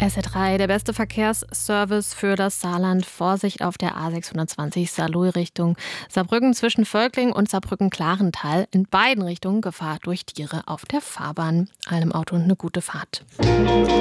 SR3, der beste Verkehrsservice für das Saarland. Vorsicht auf der A620 Saarlouis Richtung Saarbrücken zwischen Völkling und Saarbrücken-Klarental. In beiden Richtungen Gefahr durch Tiere auf der Fahrbahn. Allem Auto eine gute Fahrt.